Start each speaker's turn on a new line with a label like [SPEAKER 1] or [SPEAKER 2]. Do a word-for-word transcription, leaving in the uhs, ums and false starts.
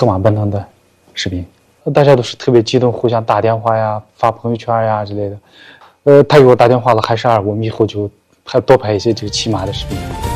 [SPEAKER 1] 策马奔腾的视频，大家都是特别激动，互相打电话呀、发朋友圈呀之类的。呃，他给我打电话了，还是二，我们以后就还多拍一些这个骑马的视频。